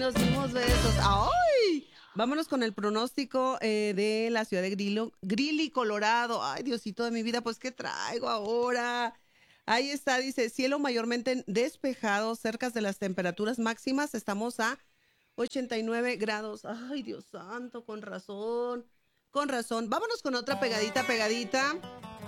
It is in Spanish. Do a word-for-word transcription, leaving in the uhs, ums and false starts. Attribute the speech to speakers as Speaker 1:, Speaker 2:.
Speaker 1: nos dimos besos. ¡Ay! Vámonos con el pronóstico eh, de la ciudad de Grillo, Greeley, Colorado. Ay, Diosito de mi vida, pues, ¿qué traigo ahora? Ahí está, dice, cielo mayormente despejado, cerca de las temperaturas máximas. Estamos a ochenta y nueve grados. Ay, Dios santo, con razón, con razón. Vámonos con otra pegadita, pegadita.